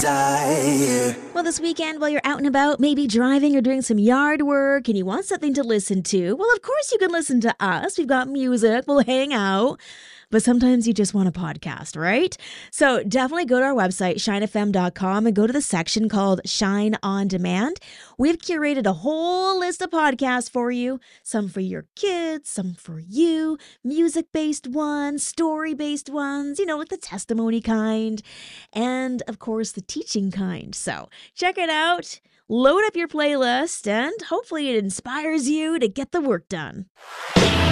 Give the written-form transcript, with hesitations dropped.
desire. Well, this weekend, while you're out and about, maybe driving or doing some yard work, and you want something to listen to, well, of course you can listen to us. We've got music, we'll hang out. But sometimes you just want a podcast, right? So definitely go to our website, shinefm.com, and go to the section called Shine On Demand. We've curated a whole list of podcasts for you. Some for your kids, some for you, music-based ones, story-based ones, with the testimony kind, and of course the teaching kind. So check it out, load up your playlist, and hopefully it inspires you to get the work done.